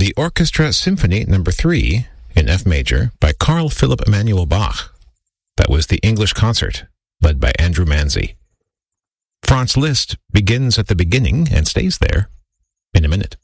the Orchestra Symphony No. 3 in F major by Carl Philipp Emanuel Bach. That was the English Concert, led by Andrew Manzi. Franz Liszt begins at the beginning and stays there in a minute.